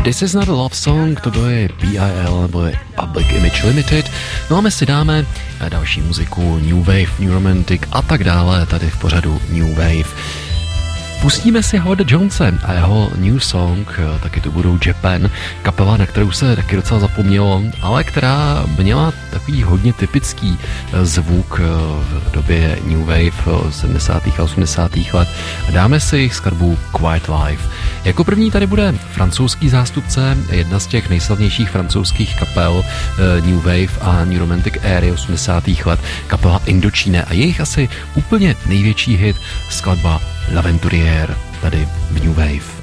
This is not a love song, to je PIL nebo je Public Image Limited. No a my si dáme další muziku, New Wave, New Romantic a tak dále tady v pořadu New Wave. Pustíme si Howarda Jonese a jeho new song, taky to budou Japan, kapela, na kterou se taky docela zapomnělo, ale která měla takový hodně typický zvuk v době New Wave 70. a 80. let. Dáme si jejich skladbu Quiet Life. Jako první tady bude francouzský zástupce, jedna z těch nejslavnějších francouzských kapel New Wave a New Romantic éry 80. let, kapela Indochine a jejich asi úplně největší hit, skladba L'Aventurière tady v New Wave.